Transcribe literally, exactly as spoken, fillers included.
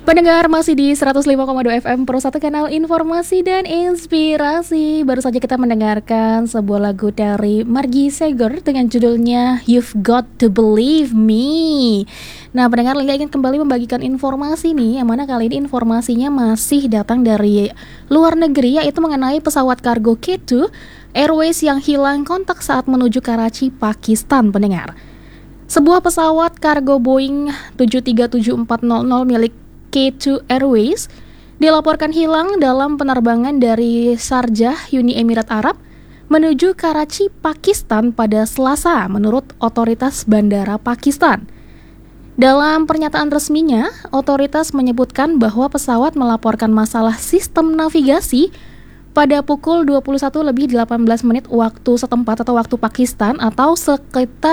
Pendengar masih di seratus lima koma dua F M Pro satu, kanal informasi dan inspirasi. Baru saja kita mendengarkan sebuah lagu dari Margie Seger dengan judulnya You've Got to Believe Me. Nah, pendengar Lingga ingin kembali membagikan informasi nih, yang mana kali ini informasinya masih datang dari luar negeri, yaitu mengenai pesawat kargo K dua Airways yang hilang kontak saat menuju Karachi, Pakistan, pendengar. Sebuah pesawat kargo Boeing tujuh tiga tujuh empat nol nol milik K dua Airways dilaporkan hilang dalam penerbangan dari Sharjah, Uni Emirat Arab menuju Karachi, Pakistan pada Selasa, menurut otoritas bandara Pakistan. Dalam pernyataan resminya, otoritas menyebutkan bahwa pesawat melaporkan masalah sistem navigasi pada pukul dua puluh satu lebih delapan belas menit waktu setempat atau waktu Pakistan, atau sekitar